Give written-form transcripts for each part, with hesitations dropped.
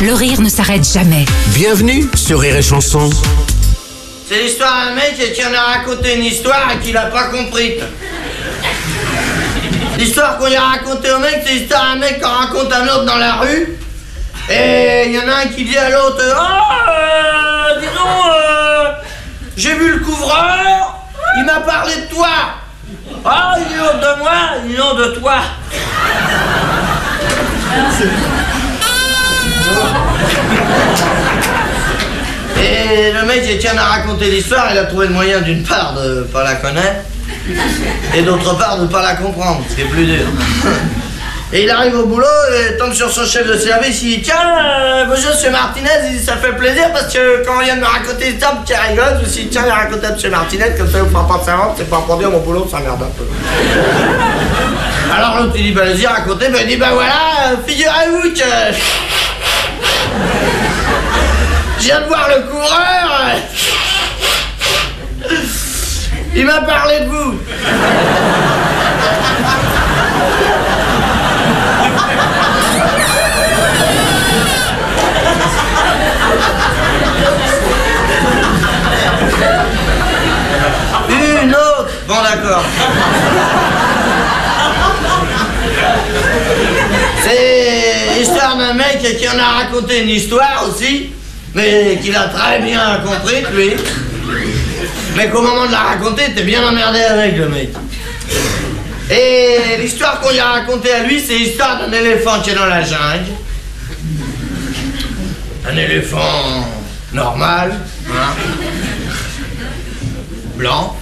Le rire ne s'arrête jamais. Bienvenue sur Rire et Chanson. C'est l'histoire d'un mec qui en a raconté une histoire et qu'il a pas compris. L'histoire qu'on lui a racontée au mec, c'est l'histoire d'un mec qui en raconte un autre dans la rue. Et il y en a un qui dit à l'autre: oh, dis donc, j'ai vu le couvreur, il m'a parlé de toi. Ah, il dit non de moi, il dit non de toi. Et le mec qui en a raconté l'histoire, il a trouvé le moyen d'une part de pas la connaître et d'autre part de pas la comprendre, ce qui est plus dur. Et il arrive au boulot, et tombe sur son chef de service, il dit: tiens, bonjour monsieur Martinez, il dit: ça fait plaisir parce que quand on vient de me raconter l'histoire, petit rigole, je me suis dit: tiens, il a raconté à monsieur Martinez, comme ça il vous fera pas de savoir, c'est pas pour dire mon boulot, ça merde un peu. Alors l'autre il dit: bah vas-y, racontez. Ben il dit: bah voilà, figurez-vous que je viens de voir le coureur, il m'a parlé de vous. Une autre. Bon d'accord. C'est l'histoire d'un mec qui en a raconté une histoire aussi, mais qu'il a très bien compris lui. Mais qu'au moment de la raconter, t'es bien emmerdé avec le mec. Et l'histoire qu'on lui a racontée à lui, c'est l'histoire d'un éléphant qui est dans la jungle. Un éléphant normal, hein, blanc.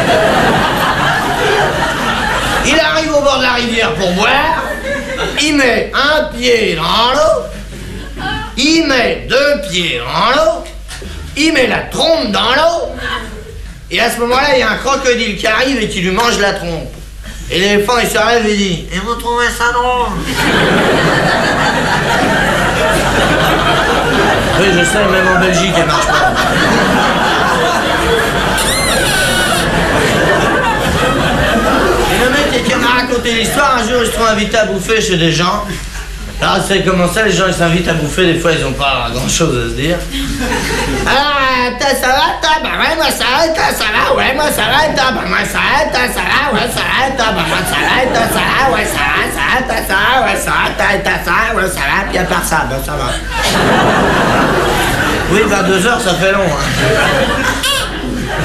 Il arrive au bord de la rivière pour boire, il met un pied dans l'eau, il met deux pieds dans l'eau, il met la trompe dans l'eau, et à ce moment-là, il y a un crocodile qui arrive et qui lui mange la trompe. Et l'éléphant, il se lève et dit: et vous trouvez ça drôle? Oui, je sais, même en Belgique, elle marche pas. Et le mec qui m'a raconté l'histoire, un jour, il se trouve invité à bouffer chez des gens. Alors, vous savez comment ça, les gens, ils s'invitent à bouffer, des fois, ils ont pas grand-chose à se dire. Ah, ça va, bah ouais, moi ça va, ça va, ouais, moi ça va, bah moi ça va, ça va, ouais, ça va, bah moi ça va, ça va, ouais, ça va, ça va, ouais, ça va, ouais, ça va, puis à part ça, bah ça va. Oui, 22 heures, ça fait long, hein.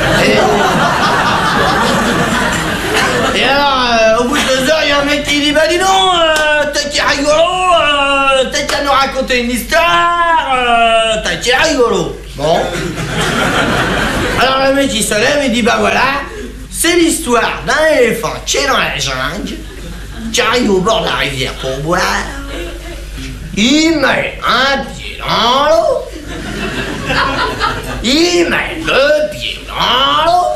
Et alors, au bout de 2 heures, il y a un mec qui dit: bah dis donc, t'as qui est rigolo, t'as qu'à nous raconter une histoire, t'as qui est rigolo. Bon. Alors le mec il se lève et dit: bah voilà, c'est l'histoire d'un éléphant qui est dans la jungle, qui arrive au bord de la rivière pour boire, il met un pied dans l'eau, il met deux pieds dans l'eau.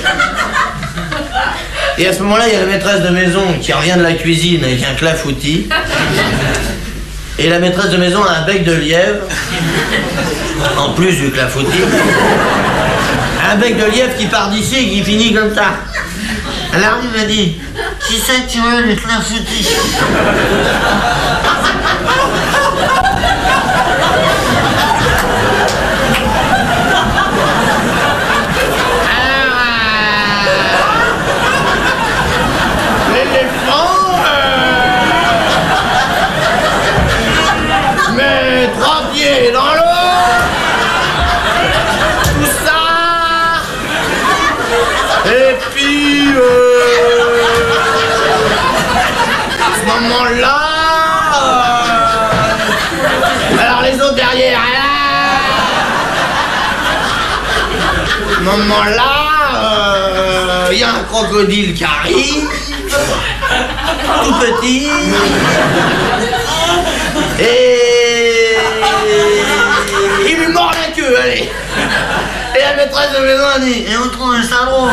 Et à ce moment-là, il y a la maîtresse de maison qui revient de la cuisine avec un clafoutis. Et la maîtresse de maison a un bec de lièvre, en plus du clafoutis. Un bec de lièvre qui part d'ici et qui finit comme ça. Elle arrive et dit: qui c'est que tu veux les clafoutis? Dans l'eau, tout ça, et puis à ce moment-là, alors les autres derrière, à ce moment-là, il y a un crocodile qui arrive, tout petit, et il lui mord la queue, allez. Et la maîtresse de maison a dit: et on trouve ça drôle?